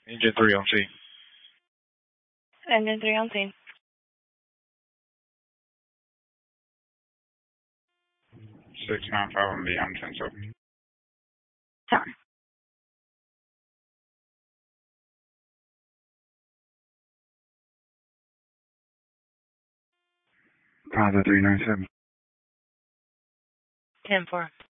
Engine 3 on scene. Engine 3 on scene. 695 on beyond 10 so. Sorry. Plaza 397. 10-4.